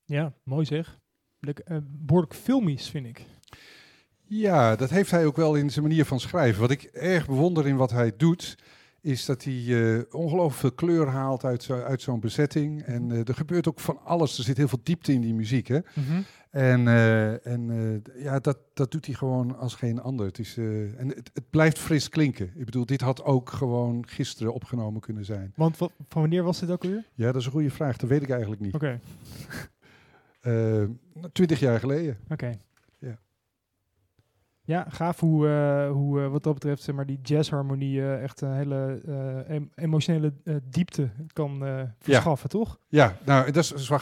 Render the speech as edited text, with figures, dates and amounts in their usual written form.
Ja, mooi zeg. Behoorlijk filmisch, vind ik. Ja, dat heeft hij ook wel in zijn manier van schrijven. Wat ik erg bewonder in wat hij doet, is dat hij ongelooflijk veel kleur haalt uit zo'n bezetting. En er gebeurt ook van alles. Er zit heel veel diepte in die muziek, hè? Mhm. Ja, dat doet hij gewoon als geen ander. Het blijft fris klinken. Ik bedoel, dit had ook gewoon gisteren opgenomen kunnen zijn. Want van wanneer was dit ook weer? Ja, dat is een goede vraag. Dat weet ik eigenlijk niet. Oké. 20 jaar geleden. Oké. Ja. Ja, gaaf hoe wat dat betreft, zeg maar, die jazzharmonie echt een hele emotionele diepte kan verschaffen, toch? Ja, nou, dat is